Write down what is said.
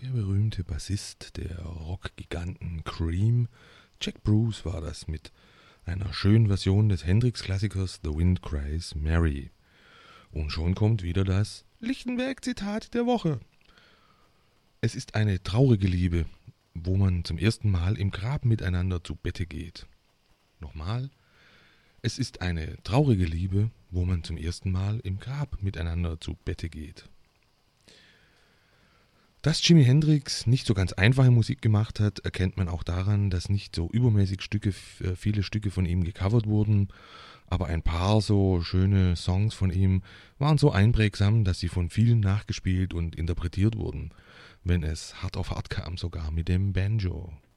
Der berühmte Bassist der Rockgiganten Cream, Jack Bruce, war das mit einer schönen Version des Hendrix-Klassikers The Wind Cries Mary. Und schon kommt wieder das Lichtenberg-Zitat der Woche. Es ist eine traurige Liebe, wo man zum ersten Mal im Grab miteinander zu Bette geht. Nochmal. Es ist eine traurige Liebe, wo man zum ersten Mal im Grab miteinander zu Bette geht. Dass Jimi Hendrix nicht so ganz einfache Musik gemacht hat, erkennt man auch daran, dass nicht so übermäßig viele Stücke von ihm gecovert wurden, aber ein paar so schöne Songs von ihm waren so einprägsam, dass sie von vielen nachgespielt und interpretiert wurden, wenn es hart auf hart kam, sogar mit dem Banjo.